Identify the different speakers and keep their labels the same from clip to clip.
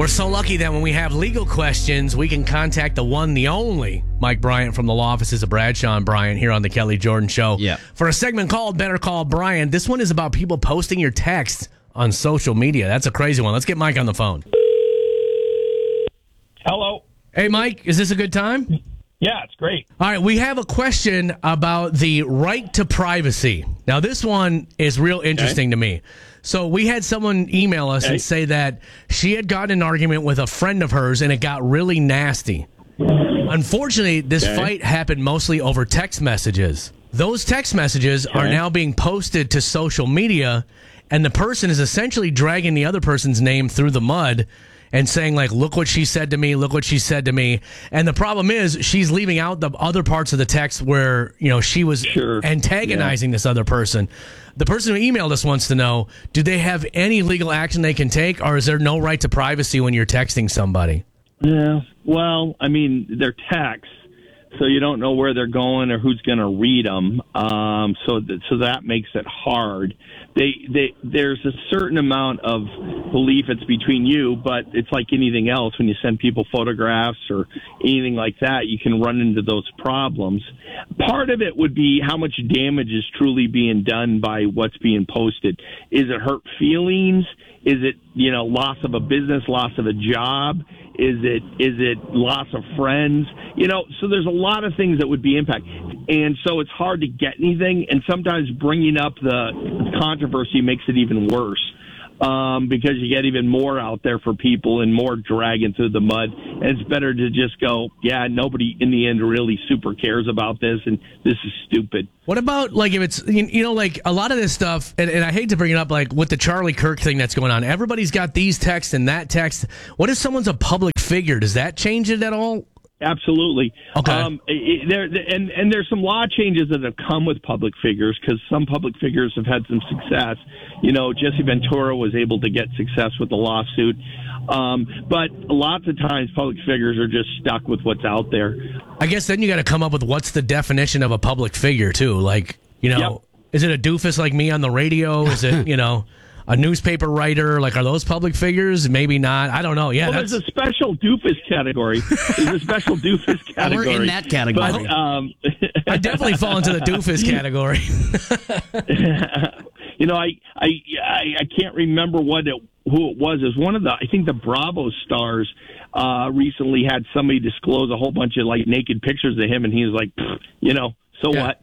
Speaker 1: We're so lucky that when we have legal questions, we can contact the one, the only Mike Bryant from the law offices of Bradshaw and Bryant here on the Kelly Jordan Show.
Speaker 2: Yeah.
Speaker 1: For a segment called Better Call Bryant. This one is about people posting your text on social media. That's a crazy one. Let's get Mike on the phone.
Speaker 3: Hello.
Speaker 1: Hey, Mike, is this a good time?
Speaker 3: Yeah, it's great.
Speaker 1: All right, we have a question about the right to privacy. Now, this one is real interesting to me. So we had someone email us and say that she had gotten an argument with a friend of hers, and it got really nasty. Unfortunately, this fight happened mostly over text messages. Those text messages are now being posted to social media, and the person is essentially dragging the other person's name through the mud and saying, like, look what she said to me, look what she said to me. And the problem is she's leaving out the other parts of the text where, you know, she was antagonizing this other person. The person who emailed us wants to know, do they have any legal action they can take, or is there no right to privacy when you're texting somebody?
Speaker 3: Yeah, well, I mean, they're texts, so you don't know where they're going or who's going to read them. So that makes it hard. There's a certain amount of belief it's between you, but it's like anything else. When you send people photographs or anything like that, you can run into those problems. Part of it would be how much damage is truly being done by what's being posted. Is it hurt feelings? Is it, you know, loss of a business, loss of a job? Is it loss of friends? You know, so there's a lot of things that would be impacted. And so it's hard to get anything. And sometimes bringing up the controversy makes it even worse. Because you get even more out there for people and more dragging through the mud. And it's better to just go, yeah, nobody in the end really super cares about this, and this is stupid.
Speaker 1: What about, like, if it's, you know, like, a lot of this stuff, and I hate to bring it up, like, with the Charlie Kirk thing that's going on, everybody's got these texts and that text. What if someone's a public figure? Does that change it at all?
Speaker 3: Absolutely.
Speaker 1: Okay.
Speaker 3: There's some law changes that have come with public figures, because some public figures have had some success. You know, Jesse Ventura was able to get success with the lawsuit. But lots of times public figures are just stuck with what's out there.
Speaker 1: I guess then you got to come up with what's the definition of a public figure, too. Like, you know, Is it a doofus like me on the radio? Is it, you know, a newspaper writer? Like, are those public figures? Maybe not. I don't know. Yeah,
Speaker 3: well, there's a special doofus category. There's a special doofus category.
Speaker 2: We're in that category.
Speaker 3: But,
Speaker 1: I definitely fall into the doofus category.
Speaker 3: You know, I can't remember who it was. It was one of the, I think the Bravo stars recently had somebody disclose a whole bunch of, like, naked pictures of him, and he was like, you know, so what?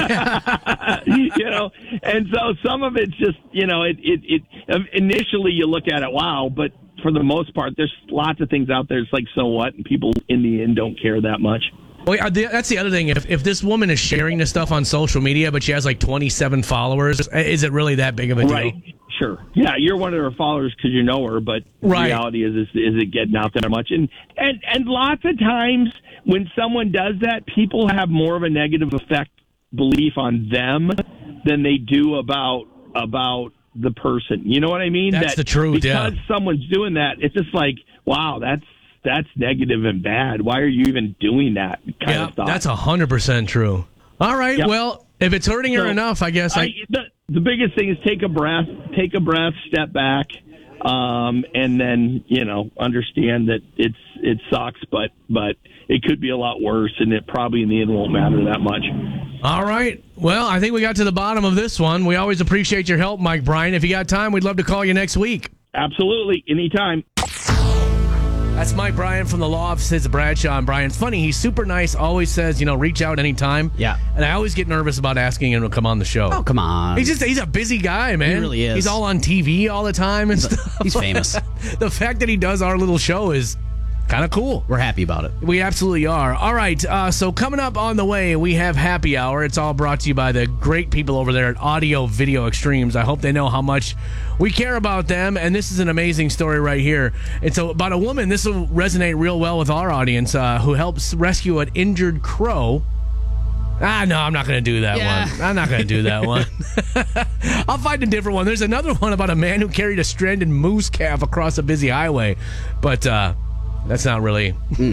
Speaker 3: You know, and so some of it's just, you know, it initially you look at it, wow, but for the most part, there's lots of things out there. It's like, so what? And people in the end don't care that much.
Speaker 1: Well, that's the other thing. If this woman is sharing this stuff on social media, but she has like 27 followers, is it really that big of a deal?
Speaker 3: Right. Sure. Yeah, you're one of her followers because you know her, but the reality is it getting out there much? And lots of times when someone does that, people have more of a negative belief on them than they do about the person. You know what I mean?
Speaker 1: That's the truth.
Speaker 3: Because someone's doing that, it's just like, wow, that's negative and bad. Why are you even doing that kind of stuff?
Speaker 1: That's 100% true. All right. Yep. Well, if it's hurting her enough, I guess
Speaker 3: the biggest thing is take a breath, step back, and then, you know, understand that it sucks, but it could be a lot worse, and it probably in the end won't matter that much.
Speaker 1: All right. Well, I think we got to the bottom of this one. We always appreciate your help, Mike Bryant. If you got time, we'd love to call you next week.
Speaker 3: Absolutely. Anytime.
Speaker 1: That's Mike Bryant from the law offices of Bradshaw and Bryant. It's funny, he's super nice, always says, you know, reach out anytime.
Speaker 2: Yeah.
Speaker 1: And I always get nervous about asking him to come on the show.
Speaker 2: Oh, come on.
Speaker 1: He's a busy guy, man.
Speaker 2: He really is.
Speaker 1: He's all on TV all the time and stuff.
Speaker 2: He's famous.
Speaker 1: The fact that he does our little show is kind of cool.
Speaker 2: We're happy about it.
Speaker 1: We absolutely are. All right, so coming up on the way, we have Happy Hour. It's all brought to you by the great people over there at Audio Video Extremes. I hope they know how much we care about them, and this is an amazing story right here. It's about a woman, this will resonate real well with our audience, who helps rescue an injured crow. No, I'm not going to do that one. I'm not going to do that one. I'll find a different one. There's another one about a man who carried a stranded moose calf across a busy highway, but that's not really.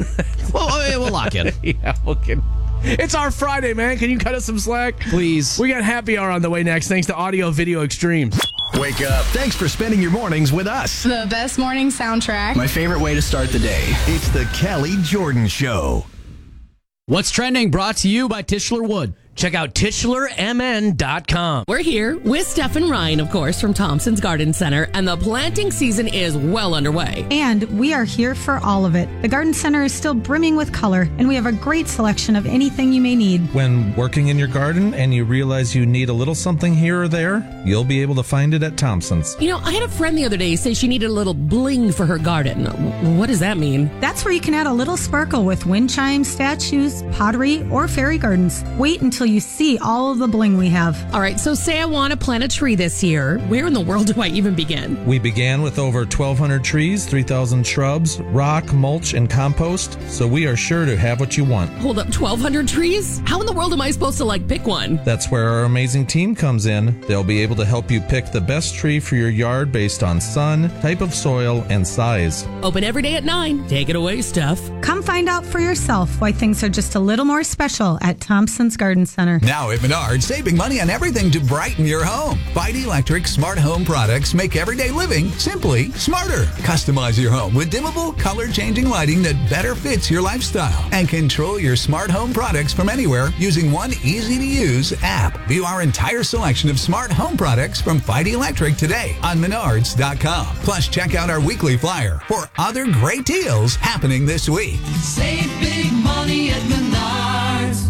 Speaker 2: Well, we'll lock in.
Speaker 1: Yeah, okay. It's our Friday, man. Can you cut us some slack?
Speaker 2: Please.
Speaker 1: We got Happy Hour on the way next, thanks to Audio Video Extremes.
Speaker 4: Wake up. Thanks for spending your mornings with us.
Speaker 5: The best morning soundtrack.
Speaker 4: My favorite way to start the day. It's the Kelly Jordan Show.
Speaker 2: What's trending? Brought to you by Tischler Wood.
Speaker 1: Check out TischlerMN.com.
Speaker 6: We're here with Steph and Ryan, of course, from Thompson's Garden Center, and the planting season is well underway.
Speaker 7: And we are here for all of it. The Garden Center is still brimming with color, and we have a great selection of anything you may need.
Speaker 8: When working in your garden and you realize you need a little something here or there, you'll be able to find it at Thompson's.
Speaker 6: You know, I had a friend the other day say she needed a little bling for her garden. What does that mean?
Speaker 7: That's where you can add a little sparkle with wind chimes, statues, pottery, or fairy gardens. Wait until you see all of the bling we have.
Speaker 6: All right, so say I want to plant a tree this year. Where in the world do I even begin?
Speaker 8: We began with over 1,200 trees, 3,000 shrubs, rock, mulch, and compost, so we are sure to have what you want.
Speaker 6: Hold up, 1,200 trees? How in the world am I supposed to, pick one?
Speaker 8: That's where our amazing team comes in. They'll be able to help you pick the best tree for your yard based on sun, type of soil, and size.
Speaker 6: Open every day at 9. Take it away, Steph.
Speaker 7: Come find out for yourself why things are just a little more special at Thompson's Garden Center.
Speaker 9: Now at Menards, saving money on everything to brighten your home. Vita Electric smart home products make everyday living simply smarter. Customize your home with dimmable, color-changing lighting that better fits your lifestyle. And control your smart home products from anywhere using one easy-to-use app. View our entire selection of smart home products from Vita Electric today on Menards.com. Plus, check out our weekly flyer for other great deals happening this week.
Speaker 10: Save big money at Menards.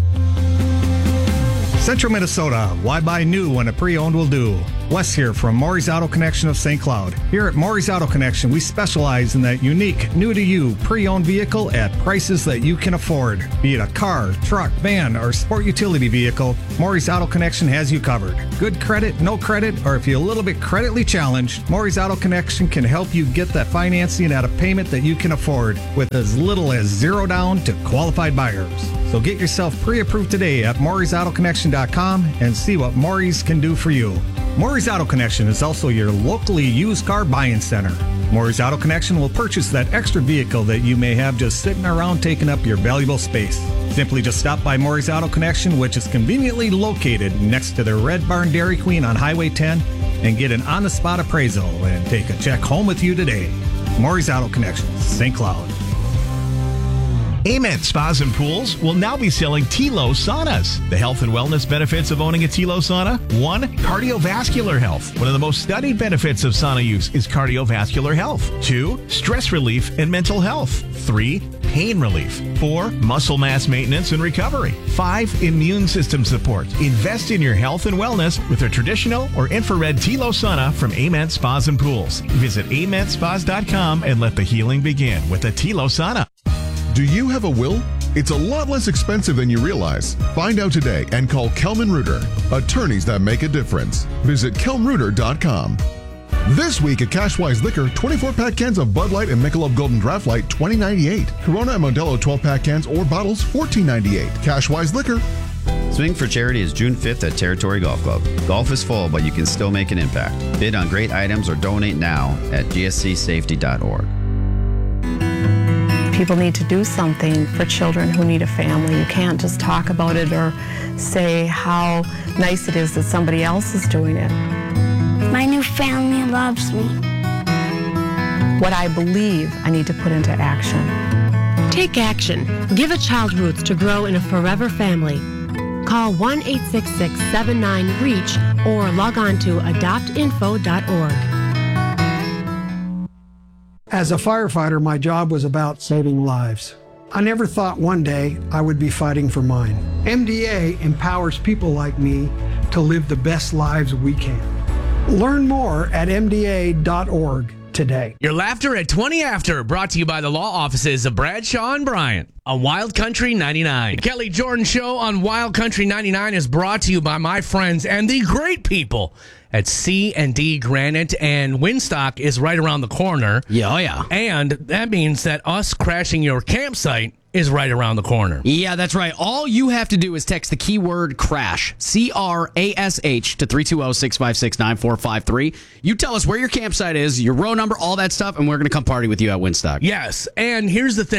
Speaker 11: Central Minnesota, why buy new when a pre-owned will do? Wes here from Maury's Auto Connection of St. Cloud. Here at Maury's Auto Connection, we specialize in that unique, new-to-you, pre-owned vehicle at prices that you can afford. Be it a car, truck, van, or sport utility vehicle, Maury's Auto Connection has you covered. Good credit, no credit, or if you're a little bit creditly challenged, Maury's Auto Connection can help you get that financing at a payment that you can afford with as little as $0 down to qualified buyers. So get yourself pre-approved today at Maury'sAutoConnection.com and see what Maury's can do for you. Maury's Auto Connection is also your locally used car buying center. Maury's Auto Connection will purchase that extra vehicle that you may have just sitting around taking up your valuable space. Simply just stop by Maury's Auto Connection, which is conveniently located next to the Red Barn Dairy Queen on Highway 10, and get an on-the-spot appraisal and take a check home with you today. Maury's Auto Connection, St. Cloud.
Speaker 12: Amen Spas and Pools will now be selling Tilo saunas. The health and wellness benefits of owning a Tilo sauna: 1, cardiovascular health. One of the most studied benefits of sauna use is cardiovascular health. 2, stress relief and mental health. 3, pain relief. 4, muscle mass maintenance and recovery. 5, immune system support. Invest in your health and wellness with a traditional or infrared Tilo sauna from Amen Spas and Pools. Visit AmenSpas.com and let the healing begin with a Tilo sauna.
Speaker 13: Do you have a will? It's a lot less expensive than you realize. Find out today and call Kelman Reuter, attorneys that make a difference. Visit kelmreuter.com. This week at Cashwise Liquor, 24-pack cans of Bud Light and Michelob Golden Draft Light, $20.98. Corona and Modelo 12-pack cans or bottles, $14.98. Cashwise Liquor.
Speaker 14: Swing for Charity is June 5th at Territory Golf Club. Golf is full, but you can still make an impact. Bid on great items or donate now at gscsafety.org.
Speaker 15: People need to do something for children who need a family. You can't just talk about it or say how nice it is that somebody else is doing it.
Speaker 16: My new family loves me.
Speaker 15: What I believe I need to put into action.
Speaker 17: Take action. Give a child roots to grow in a forever family. Call 1-866-79-REACH or log on to adoptinfo.org.
Speaker 18: As a firefighter, my job was about saving lives. I never thought one day I would be fighting for mine. MDA empowers people like me to live the best lives we can. Learn more at MDA.org today.
Speaker 1: Your laughter at 20 after, brought to you by the law offices of Bradshaw and Bryant on Wild Country 99. The Kelly Jordan Show on Wild Country 99 is brought to you by my friends and the great people at C&D Granite, and Winstock is right around the corner.
Speaker 2: Yeah, oh yeah.
Speaker 1: And that means that us crashing your campsite is right around the corner.
Speaker 2: Yeah, that's right. All you have to do is text the keyword CRASH, C-R-A-S-H, to 320-656-9453. You tell us where your campsite is, your row number, all that stuff, and we're going to come party with you at Winstock.
Speaker 1: Yes, and here's the thing.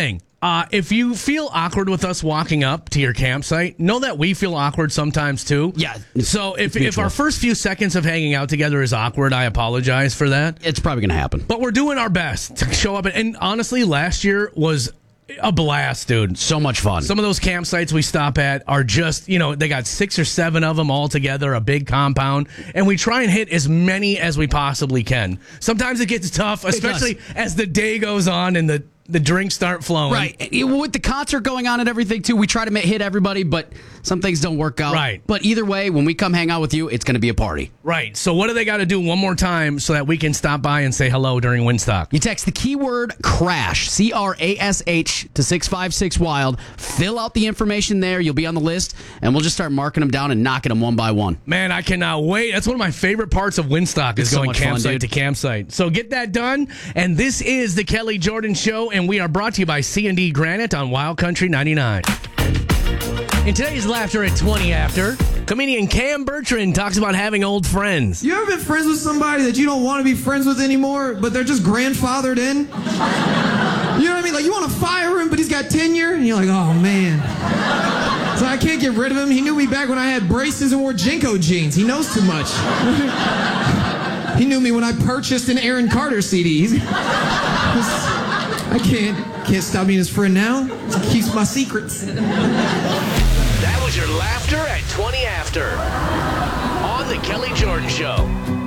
Speaker 1: if you feel awkward with us walking up to your campsite, know that we feel awkward sometimes too.
Speaker 2: Yeah.
Speaker 1: So if our first few seconds of hanging out together is awkward, I apologize for that.
Speaker 2: It's probably going to happen.
Speaker 1: But we're doing our best to show up. And honestly, last year was a blast, dude.
Speaker 2: So much fun.
Speaker 1: Some of those campsites we stop at are just, they got 6 or 7 of them all together, a big compound, and we try and hit as many as we possibly can. Sometimes it gets tough, especially as the day goes on and the drinks start flowing.
Speaker 2: Right. With the concert going on and everything, too, we try to hit everybody, but some things don't work out.
Speaker 1: Right.
Speaker 2: But either way, when we come hang out with you, it's going to be a party.
Speaker 1: Right. So what do they got to do one more time so that we can stop by and say hello during Winstock?
Speaker 2: You text the keyword CRASH, CRASH, to 656-WILD. Fill out the information there. You'll be on the list, and we'll just start marking them down and knocking them one by one.
Speaker 1: Man, I cannot wait. That's one of my favorite parts of Winstock is going campsite to campsite. So get that done. And this is the Kelly Jordan Show, and we are brought to you by C&D Granite on Wild Country 99. In today's Laughter at 20 After, comedian Cam Bertrand talks about having old friends.
Speaker 19: You ever been friends with somebody that you don't want to be friends with anymore, but they're just grandfathered in? You know what I mean? Like, you want to fire him, but he's got tenure, and you're like, oh, man. So I can't get rid of him. He knew me back when I had braces and wore Jinko jeans. He knows too much. He knew me when I purchased an Aaron Carter CD. I can't stop being his friend now. He keeps my secrets.
Speaker 1: That was your Laughter at 20 After on the Kelly Jordan Show.